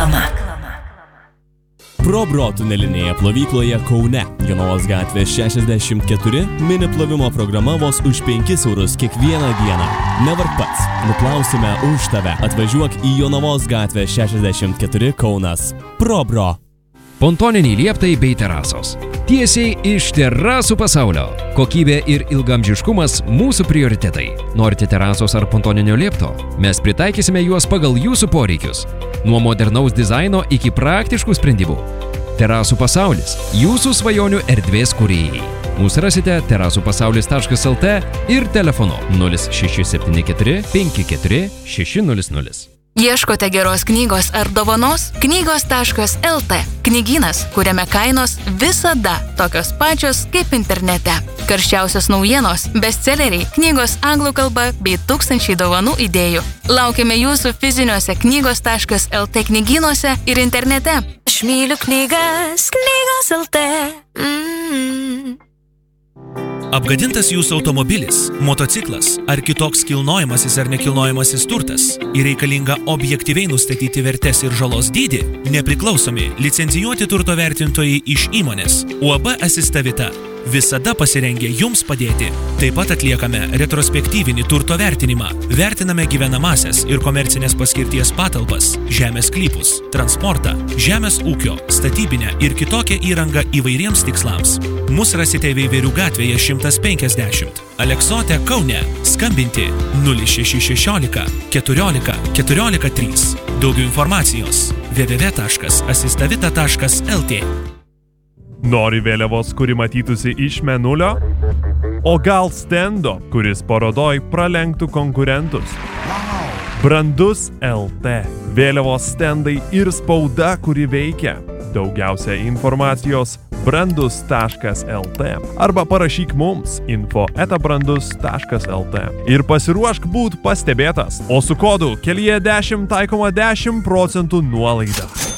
reklama. Probro tunelinėje plovykloje Kaune, Jonavos gatvė 64, mini plovimo programa vos už 5 eurus kiekvieną dieną. Nevark pats, nuplausime už tave. Atvažiuok į Jonavos gatvę 64 Kaunas. Probro. Pontoniniai lieptai bei terasos. Tiesiai iš terasų pasaulio. Kokybė ir ilgamžiškumas mūsų prioritetai. Norite terasos ar pontoninio liepto? Mes pritaikysime juos pagal jūsų poreikius. Nuo modernaus dizaino iki praktiškų sprendimų. Terasų pasaulis – jūsų svajonių erdvės kūrėjai. Mūsų rasite terasupasaulis.lt ir telefonu 0674 54 600. Ieškote geros knygos ar dovanos? Knygos.lt. Knygynas, kuriame kainos visada tokios pačios kaip internete. Karščiausios naujienos, bestselleriai, knygos anglų kalba bei tūkstančiai dovanų idėjų. Laukiame jūsų fiziniuose knygos.lt knygynuose ir internete. Aš myliu knygas, knygos.lt. Apgadintas jūsų automobilis, motociklas ar kitoks kilnojamasis ar nekilnojamasis turtas ir reikalinga objektyviai nustatyti vertės ir žalos dydį, nepriklausomi licencijuoti turto vertintojai iš įmonės UAB Asistavita visada pasirengę jums padėti. Taip pat atliekame retrospektyvinį turto vertinimą, vertiname gyvenamasias ir komercinės paskirties patalpas, žemės sklypus, transportą, žemės ūkio, statybinę ir kitokią įrangą įvairiems tikslams. Mus rasite Veiverių gatvėje 150, Aleksote Kaune, skambinti 0616 14 14 3. Daugiau informacijos www.asistavita.lt. Nori vėliavos, kuri matytųsi iš mėnulio? O gal stendo, kuris parodoj pralenktų konkurentus? Brandus LT. Vėliavos stendai ir spauda, kuri veikia. Daugiausia informacijos brandus.lt arba parašyk mums info@brandus.lt ir pasiruošk būt pastebėtas, o su kodu kelyje 10 taikoma 10% nuolaida.